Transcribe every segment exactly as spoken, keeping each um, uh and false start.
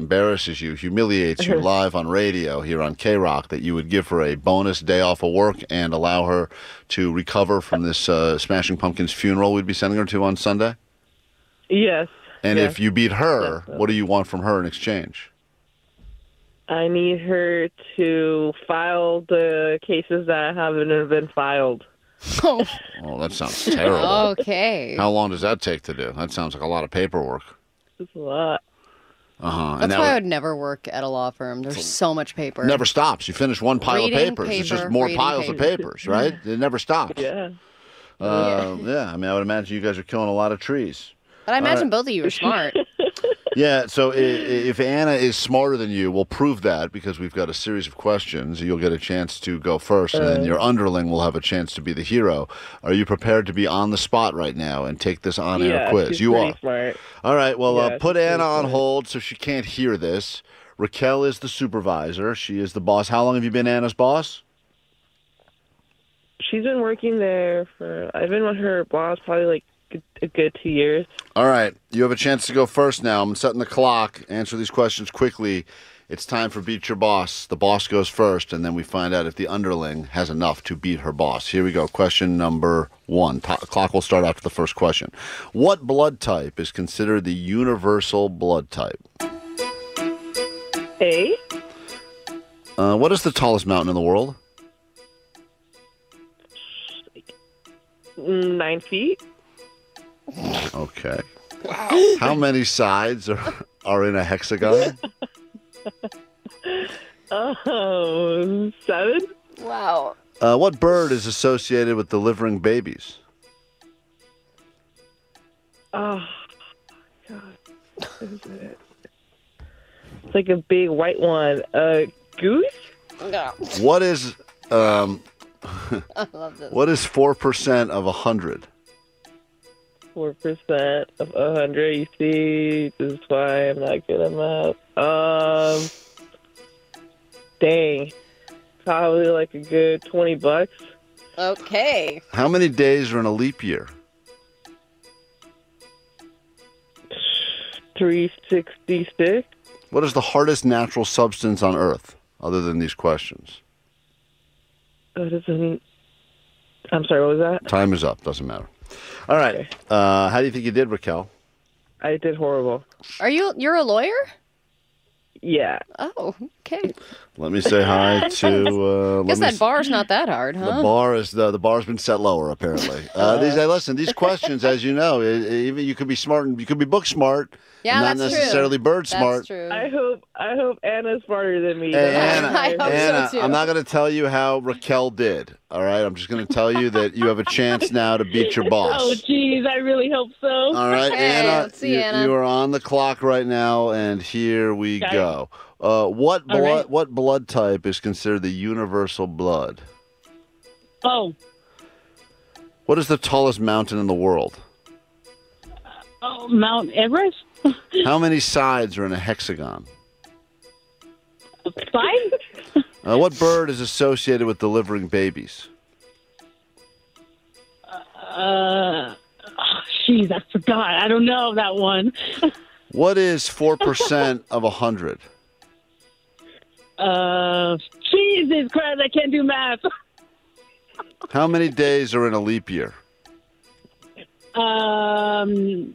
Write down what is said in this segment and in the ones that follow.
embarrasses you, humiliates you live on radio here on K-Rock, that you would give her a bonus day off of work and allow her to recover from this uh, Smashing Pumpkins funeral we'd be sending her to on Sunday? Yes. And yes. if you beat her, Definitely. what do you want from her in exchange? I need her to file the cases that haven't been filed. Oh, Oh, that sounds terrible. okay. How long does that take to do? That sounds like a lot of paperwork. It's a lot. Uh-huh. That's why I would never work at a law firm. There's so much paper. Never stops. You finish one pile Reading of papers. it's paper, just more reading piles paper. of papers, right? It never stops. Yeah. Uh, yeah, I mean, I would imagine you guys are killing a lot of trees. But I imagine right. both of you are smart. Yeah, so i- if Anna is smarter than you, we'll prove that because we've got a series of questions. You'll get a chance to go first, and then your underling will have a chance to be the hero. Are you prepared to be on the spot right now and take this on-air Yeah, quiz? she's You pretty are. smart. All right, well, Yeah, uh, she's put pretty Anna on smart. hold so she can't hear this. Raquel is the supervisor. She is the boss. How long have you been Anna's boss? She's been working there for, I've been with her boss probably like a good two years. All right, you have a chance to go first now. I'm setting the clock. Answer these questions quickly. It's time for Beat Your Boss. The boss goes first, and then we find out if the underling has enough to beat her boss. Here we go. Question number one. To- clock will start after the first question. What blood type is considered the universal blood type? A? Uh, what is the tallest mountain in the world? Nine feet? Okay. Wow. How many sides are, are in a hexagon? Oh, seven? Wow. Uh, what bird is associated with delivering babies? Oh, God. What is it? It's like a big white one. Uh, goose? No. What is um, I love this. what is four percent of a hundred? Four percent of a hundred. You see, this is why I'm not good at math. Um, dang, probably like a good twenty bucks. Okay. How many days are in a leap year? Three sixty-six. What is the hardest natural substance on Earth, other than these questions? That isn't. I'm sorry. What was that? Time is up. Doesn't matter. All right. Okay. Uh, how do you think you did, Raquel? I did horrible. Are you? You're a lawyer? Yeah. Oh, okay. Let me say hi to. Uh, Guess let me that s- bar's not that hard, huh? The bar is the the bar's been set lower apparently. Uh, these hey, listen, these questions, as you know, e- even you could be smart and you could be book smart, Yeah, not that's necessarily true. bird That's smart. true. I hope. I hope Anna's smarter than me. Hey, That's Anna, why I hope so, Anna, too. I'm not going to tell you how Raquel did. All right, I'm just going to tell you that you have a chance now to beat your boss. Oh, geez. I really hope so. All right, Hey, Anna, let's see, you, Anna. you are on the clock right now, and here we Okay. go. Uh, what All blood? right. What blood type is considered the universal blood? Oh. What is the tallest mountain in the world? Oh, Mount Everest. How many sides are in a hexagon? Five. Uh, what bird is associated with delivering babies? Uh, oh, jeez, I forgot. I don't know that one. What is four percent of a hundred? Uh, Jesus Christ, I can't do math. How many days are in a leap year? Um,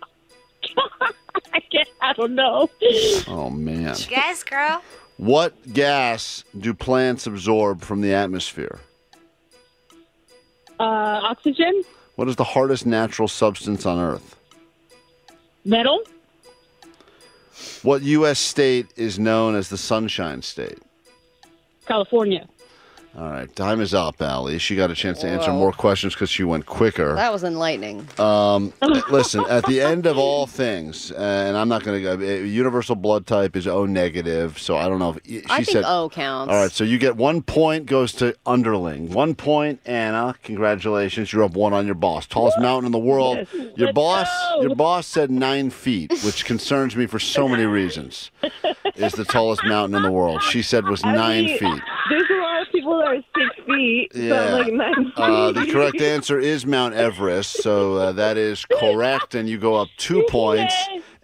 I can't. I don't know. Oh man! Guess, girl. What gas do plants absorb from the atmosphere? Uh, oxygen, What is the hardest natural substance on Earth? metal, What U S state is known as the Sunshine State? California. All right, time is up, Allie. She got a chance to answer Whoa. more questions because she went quicker. That was enlightening. Um, listen, at the end of all things, and I'm not going to go, universal blood type is O negative, so I don't know if she I think said. O counts. All right, so you get one point goes to underling. One point, Anna. Congratulations, you're up one on your boss. Tallest mountain in the world. Yes, Your let's boss, go. your boss said nine feet, which concerns me for so many reasons. Is the tallest mountain in the world? She said was I nine mean, feet. There's a lot of people that are six feet. So Yeah. I'm like nine feet. Uh, the correct answer is Mount Everest, so uh, that is correct, and you go up two points. Yay.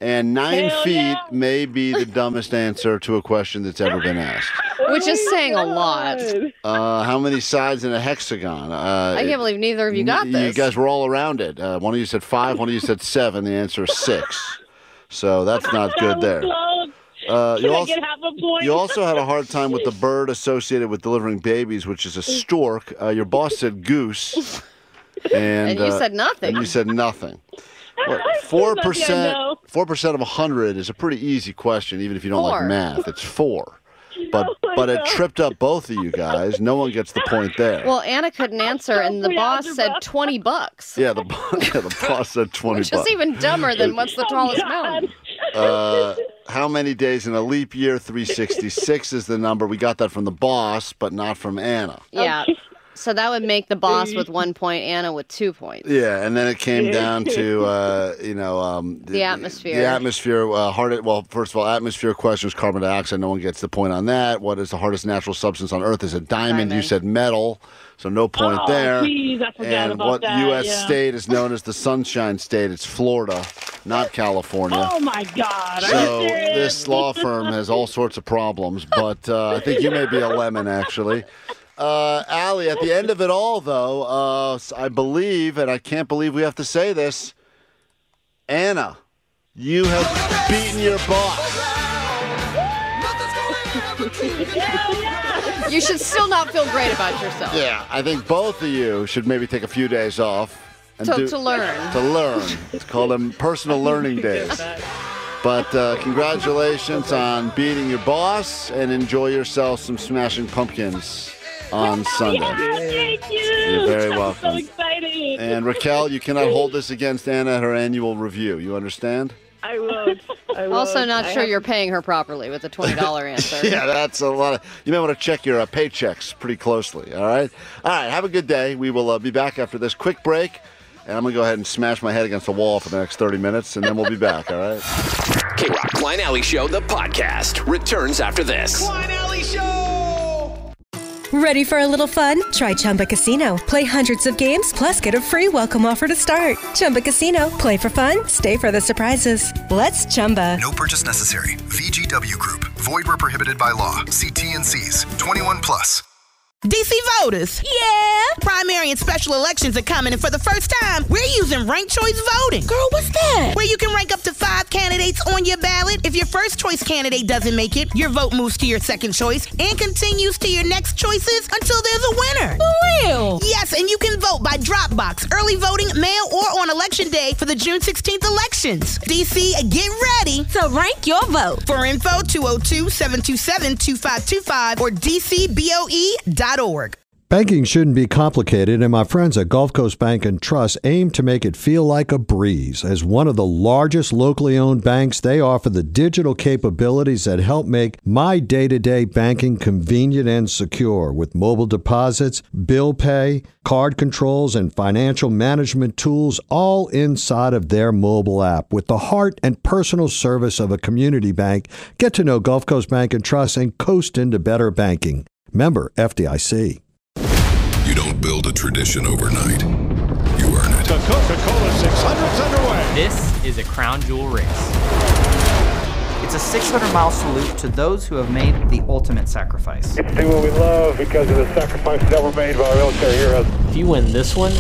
And nine Hell feet yeah. may be the dumbest answer to a question that's ever been asked. Which is Oh my saying a lot. God. Uh, how many sides in a hexagon? Uh, I can't believe neither of you got You this. guys were all around it. Uh, one of you said five, one of you said seven. The answer is six. So that's not That good was there. close. Uh, Can you, I also, get half a point? you also had a hard time with the bird associated with delivering babies, which is a stork. Uh, your boss said goose. And, And you uh, said nothing. And you said nothing. Four Nothing I percent, know. four percent of a hundred is a pretty easy question, even if you don't Four. like math. It's four, but Oh my but it God. tripped up both of you guys. No one gets the point there. Well, Anna couldn't answer, and the Free boss algebra. said twenty bucks. yeah, the yeah, the boss said twenty Which bucks. is even dumber than what's the Oh, tallest God. mountain. Uh, how many days in a leap year? three sixty-six is the number. We got that from the boss, but not from Anna. Yeah. So that would make the boss with one point, Anna with two points. Yeah, and then it came down to uh, you know um, The atmosphere. The atmosphere. Uh, hard. Well, first of all, atmosphere questions. Carbon dioxide. No one gets the point on that. What is the hardest natural substance on Earth? Is a diamond. You Diamond. said metal, so no point Oh, there. geez, I forgot and about what that, U S yeah. state is known as the Sunshine State? It's Florida, not California. Oh my God! Are So you serious? this law firm has all sorts of problems, but uh, I think you may be a lemon, actually. Uh, Allie, at the end of it all, though, uh, I believe, and I can't believe we have to say this, Anna, you have beaten your boss. Hell yeah! You should still not feel great about yourself. Yeah, I think both of you should maybe take a few days off. And To- do, to learn. To learn. It's called them personal learning days. But uh, congratulations on beating your boss, and enjoy yourself some Smashing Pumpkins on Sunday. Yeah, thank you. You're very I'm welcome. so excited. And Raquel, you cannot hold this against Anna at her annual review. You understand? I will. I will. Also, not I sure have- you're paying her properly with a twenty dollar answer. Yeah, that's a lot of. You may want to check your uh, paychecks pretty closely. All right. All right. Have a good day. We will uh, be back after this quick break, and I'm gonna go ahead and smash my head against the wall for the next thirty minutes, and then we'll be back. All right. K-Rock Klein Alley Show, the podcast, returns after this. Klein Alley Show! Ready for a little fun? Try Chumba Casino. Play hundreds of games, plus get a free welcome offer to start. Chumba Casino. Play for fun. Stay for the surprises. Let's Chumba. No purchase necessary. V G W Group. Void where prohibited by law. See T N Cs. twenty-one plus. D C voters. Yeah. Primary and special elections are coming, and for the first time, we're using ranked choice voting. Girl, what's that? Where you can rank up to five candidates on your ballot. If your first choice candidate doesn't make it, your vote moves to your second choice and continues to your next choices until there's a winner. For real? Yes, and you can vote by drop box, early voting, mail, or on election day for the June sixteenth elections. D C, get ready to rank your vote. For info, two oh two, seven two seven, two five two five or d c b o e dot org. Banking shouldn't be complicated, and my friends at Gulf Coast Bank and Trust aim to make it feel like a breeze. As one of the largest locally owned banks, they offer the digital capabilities that help make my day-to-day banking convenient and secure, with mobile deposits, bill pay, card controls, and financial management tools all inside of their mobile app. With the heart and personal service of a community bank, get to know Gulf Coast Bank and Trust and coast into better banking. Member F D I C. You don't build a tradition overnight. You earn it. The Coca-Cola six hundred's underway. This is a crown jewel race. It's a six hundred mile salute to those who have made the ultimate sacrifice. It's do what we love because of the sacrifices that were made by our military heroes. If you win this one,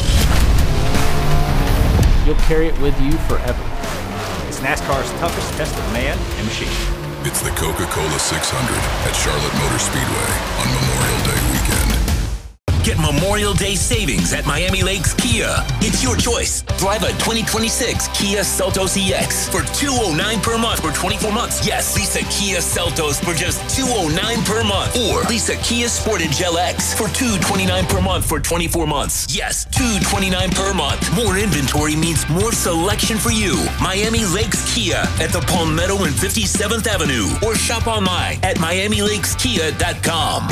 you'll carry it with you forever. It's NASCAR's toughest test of man and machine. It's the Coca-Cola six hundred at Charlotte Motor Speedway on Memorial Day weekend. Get Memorial Day savings at Miami Lakes Kia. It's your choice. Drive a twenty twenty-six Kia Seltos E X for two hundred nine dollars per month for twenty-four months. Yes, lease a Kia Seltos for just two hundred nine dollars per month. Or lease a Kia Sportage L X for two hundred twenty-nine dollars per month for twenty-four months. Yes, two hundred twenty-nine dollars per month. More inventory means more selection for you. Miami Lakes Kia at the Palmetto and fifty-seventh Avenue. Or shop online at miami lakes kia dot com.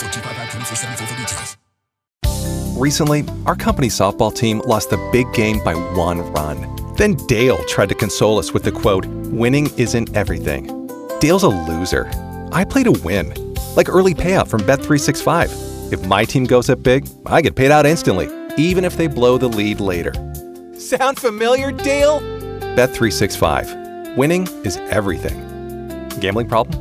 Recently, our company's softball team lost the big game by one run. Then Dale tried to console us with the quote, "Winning isn't everything." Dale's a loser. I play to win. Like early payout from Bet three sixty-five. If my team goes up big, I get paid out instantly, even if they blow the lead later. Sound familiar, Dale? Bet three sixty-five. Winning is everything. Gambling problem?